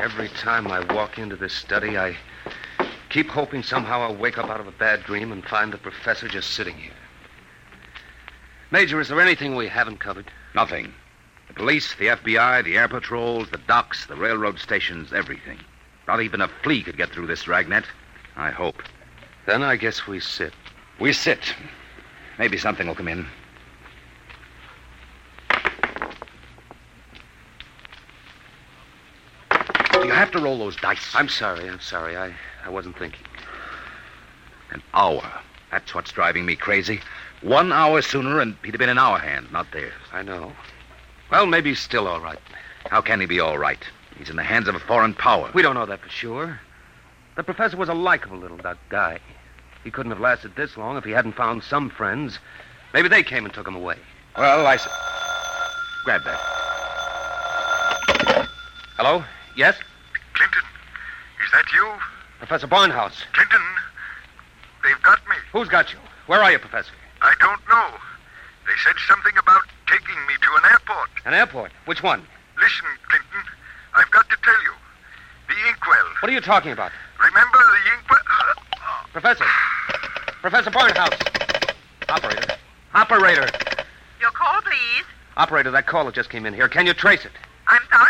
Every time I walk into this study, I keep hoping somehow I'll wake up out of a bad dream and find the professor just sitting here. Major, is there anything we haven't covered? Nothing. The police, the FBI, the air patrols, the docks, the railroad stations, everything. Not even a flea could get through this dragnet. I hope. Then I guess we sit. We sit. Maybe something will come in. Do you have to roll those dice? I'm sorry. I wasn't thinking. An hour. That's what's driving me crazy. 1 hour sooner and he'd have been in our hand, not theirs. I know. Well, maybe he's still all right. How can he be all right? He's in the hands of a foreign power. We don't know that for sure. The professor was a likable little guy. He couldn't have lasted this long if he hadn't found some friends. Maybe they came and took him away. Well, grab that. Hello? Yes? Clinton, is that you? Professor Barnhouse. Clinton, they've got me. Who's got you? Where are you, Professor? I don't know. They said something about taking me to an airport. An airport? Which one? Listen, Clinton, I've got to tell you. The inkwell. What are you talking about? Remember the inkwell? Professor Barnhouse. Operator. Your call, please. Operator, that caller just came in here. Can you trace it? I'm sorry,